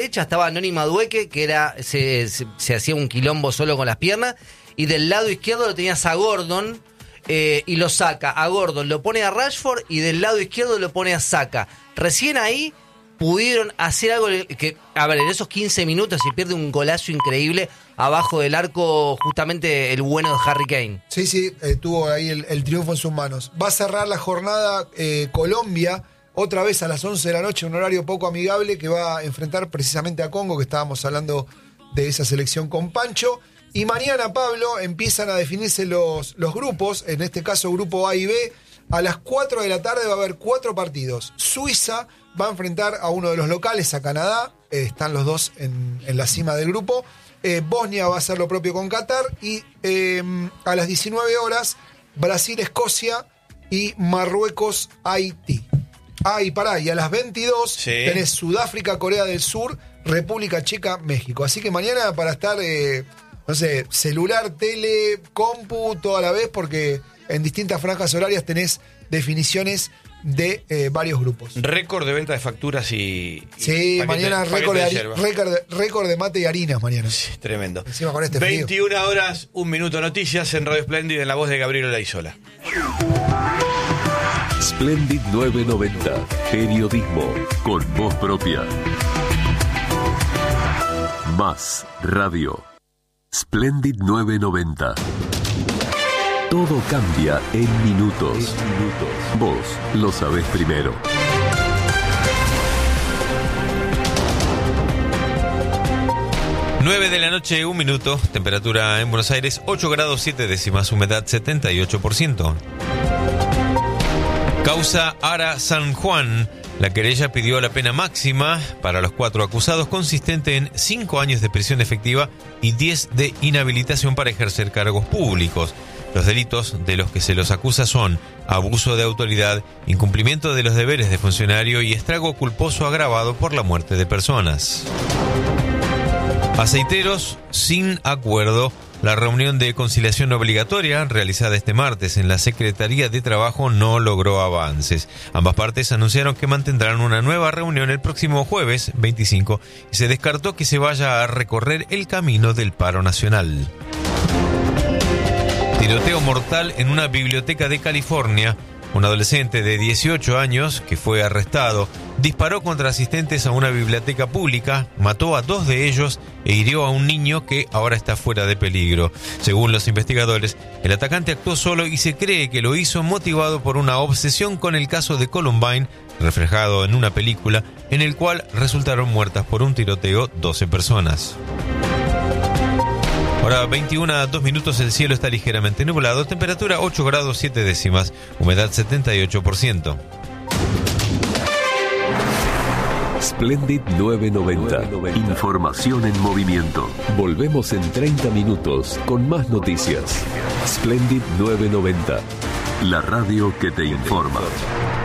derecha estaba Noni Madueque, que era se hacía un quilombo solo con las piernas, y del lado izquierdo lo tenías a Gordon, y lo saca a Gordon, lo pone a Rashford, y del lado izquierdo lo pone a Saka. Recién ahí pudieron hacer algo que, a ver, en esos 15 minutos se pierde un golazo increíble abajo del arco, justamente el bueno de Harry Kane. Sí, tuvo ahí el triunfo en sus manos. Va a cerrar la jornada Colombia, otra vez a las 11 de la noche, un horario poco amigable, que va a enfrentar precisamente a Congo, que estábamos hablando de esa selección con Pancho. Y mañana, Pablo, empiezan a definirse los grupos, en este caso grupo A y B. A las 4 de la tarde va a haber 4 partidos. Suiza va a enfrentar a uno de los locales, a Canadá. Están los dos en la cima del grupo. Bosnia va a hacer lo propio con Qatar. Y a las 19 horas, Brasil-Escocia y Marruecos-Haití. Y a las 22 tenés Sudáfrica-Corea del Sur, República Checa-México. Así que mañana para estar, celular, tele, compu, toda a la vez, porque en distintas franjas horarias tenés definiciones de varios grupos. Récord de venta de facturas y mañana récord de mate y harinas mañana. Sí, tremendo. Encima con este 21 frío. horas, 1 minuto noticias en Radio Splendid en la voz de Gabriel Olaizola. Splendid 990, periodismo con voz propia. Más radio. Splendid 990. Todo cambia en minutos. Vos lo sabés primero. Nueve de la noche, 1 minuto. Temperatura en Buenos Aires, 8 grados 7 décimas. Humedad 78%. Causa Ara San Juan. La querella pidió la pena máxima para los 4 acusados, consistente en 5 años de prisión efectiva y 10 de inhabilitación para ejercer cargos públicos. Los delitos de los que se los acusa son abuso de autoridad, incumplimiento de los deberes de funcionario y estrago culposo agravado por la muerte de personas. Aceiteros sin acuerdo. La reunión de conciliación obligatoria realizada este martes en la Secretaría de Trabajo no logró avances. Ambas partes anunciaron que mantendrán una nueva reunión el próximo jueves 25 y se descartó que se vaya a recorrer el camino del paro nacional. Tiroteo mortal en una biblioteca de California. Un adolescente de 18 años que fue arrestado disparó contra asistentes a una biblioteca pública, mató a 2 de ellos e hirió a un niño que ahora está fuera de peligro. Según los investigadores, el atacante actuó solo y se cree que lo hizo motivado por una obsesión con el caso de Columbine, reflejado en una película en el cual resultaron muertas por un tiroteo 12 personas. Ahora 21 a 2 minutos, el cielo está ligeramente nublado, temperatura 8 grados 7 décimas, humedad 78%. Splendid 990. Información en movimiento. Volvemos en 30 minutos con más noticias. Splendid 990. La radio que te informa.